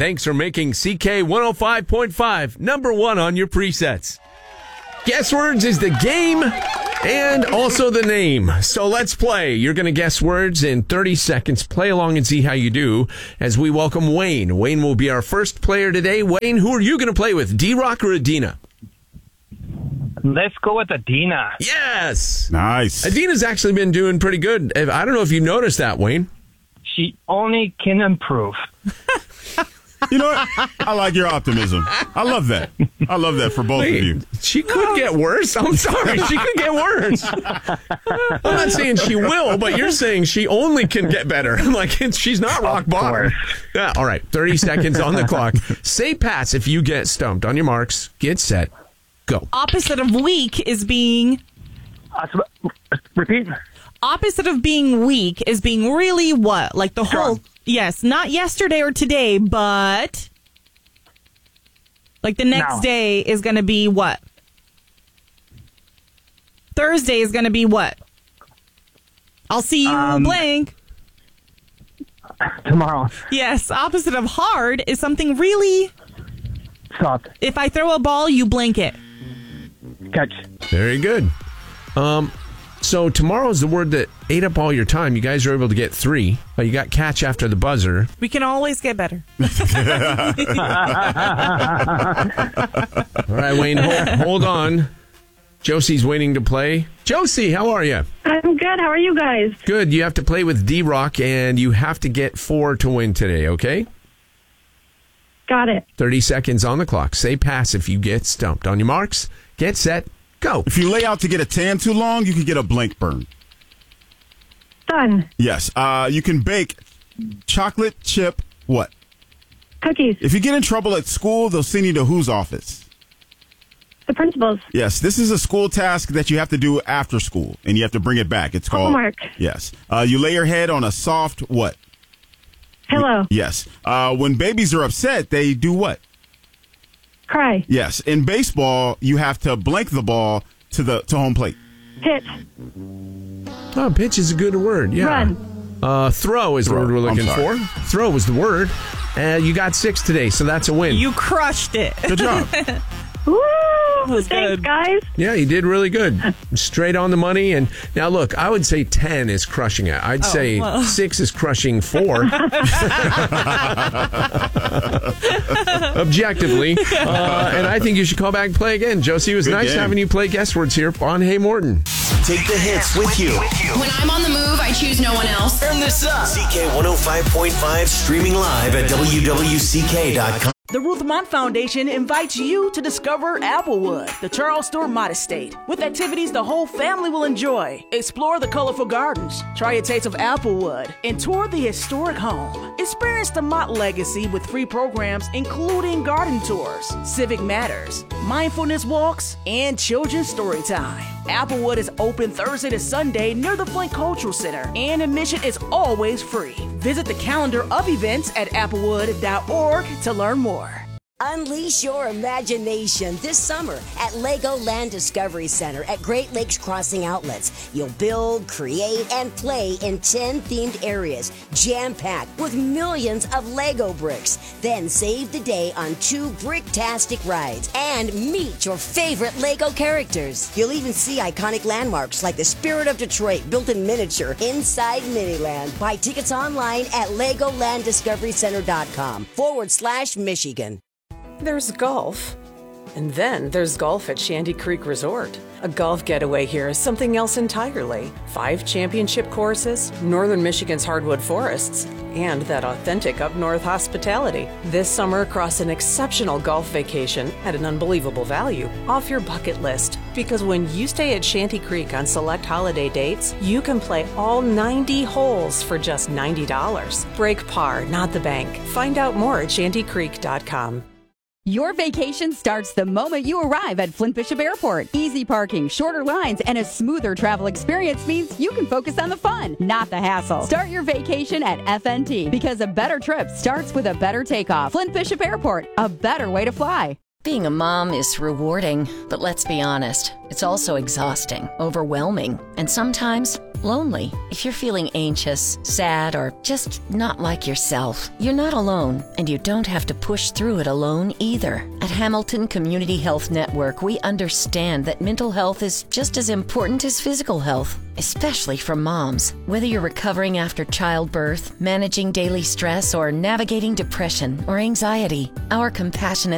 thanks for making CK 105.5 number one on your presets. Guess words is the game and also the name. So let's play. You're going to guess words in 30 seconds. Play along and see how you do as we welcome Wayne. Wayne will be our first player today. Wayne, who are you going to play with, D-Rock or Adina? Let's go with Adina. Yes. Nice. Adina's actually been doing pretty good. I don't know if you noticed that, Wayne. She only can improve. You know what? I like your optimism. I love that. I love that for both of you. She could get worse. I'm sorry. She could get worse. I'm not saying she will, but you're saying she only can get better. Like, she's not rock bottom. Yeah, all right. 30 seconds on the clock. Say pass if you get stumped. On your marks, get set, go. Opposite of weak is being... Repeat. Opposite of being weak is being really what? Like the Strong. whole... Yes, not yesterday or today, but... Like the next day is going to be what? Thursday is going to be what? I'll see you blank. Tomorrow. Yes, opposite of hard is something really... Soft. If I throw a ball, you blink it. Catch. Very good. So tomorrow's the word that ate up all your time. You guys are able to get 3. You got catch after the buzzer. We can always get better. All right, Wayne, hold on. Josie's waiting to play. Josie, how are you? I'm good. How are you guys? Good. You have to play with D-Rock, and you have to get 4 to win today, okay? Got it. 30 seconds on the clock. Say pass if you get stumped. On your marks, get set, go. If you lay out to get a tan too long, you can get a blank burn. Done. Yes. You can bake chocolate chip what? Cookies. If you get in trouble at school, they'll send you to whose office? The principals. Yes. This is a school task that you have to do after school, and you have to bring it back. It's called... Homework. Yes. You lay your head on a soft what? Pillow. Yes. When babies are upset, they do what? Cry. Yes. In baseball, you have to blank the ball to home plate. Hit. Oh, pitch is a good word. Yeah. Run. Throw is the word we're looking for. Throw was the word. You got 6 today, so that's a win. You crushed it. Good job. Woo! was Thanks, good. guys. Yeah, you did really good. Straight on the money. And now, look, I would say 10 is crushing it. I'd say 6 is crushing 4. Objectively. And I think you should call back and play again. Josie, it was nice having you play guess words here on Hey Morton. Take the hits with you. When I'm on the move, I choose no one else. Turn this up. CK 105.5 streaming live at WWCK.com. The Ruth Mott Foundation invites you to discover Applewood, the Charles Stewart Mott Estate, with activities the whole family will enjoy. Explore the colorful gardens, try a taste of Applewood, and tour the historic home. Experience the Mott legacy with free programs including garden tours, civic matters, mindfulness walks, and children's story time. Applewood is open Thursday to Sunday near the Flint Cultural Center, and admission is always free. Visit the calendar of events at applewood.org to learn more. Unleash your imagination this summer at Legoland Discovery Center at Great Lakes Crossing Outlets. You'll build, create, and play in 10 themed areas, jam-packed with millions of Lego bricks. Then save the day on 2 bricktastic rides and meet your favorite Lego characters. You'll even see iconic landmarks like the Spirit of Detroit built in miniature inside Miniland. Buy tickets online at LegolandDiscoveryCenter.com/Michigan. There's golf, and then there's golf at Shanty Creek Resort. A golf getaway here is something else entirely. 5 championship courses, northern Michigan's hardwood forests, and that authentic up-north hospitality. This summer, across an exceptional golf vacation at an unbelievable value, off your bucket list. Because when you stay at Shanty Creek on select holiday dates, you can play all 90 holes for just $90. Break par, not the bank. Find out more at shantycreek.com. Your vacation starts the moment you arrive at Flint Bishop Airport. Easy parking, shorter lines, and a smoother travel experience means you can focus on the fun, not the hassle. Start your vacation at FNT because a better trip starts with a better takeoff. Flint Bishop Airport, a better way to fly. Being a mom is rewarding, but let's be honest, it's also exhausting, overwhelming, and sometimes lonely. If you're feeling anxious, sad, or just not like yourself, you're not alone, and you don't have to push through it alone either. At Hamilton Community Health Network, we understand that mental health is just as important as physical health, especially for moms. Whether you're recovering after childbirth, managing daily stress, or navigating depression or anxiety, our compassionate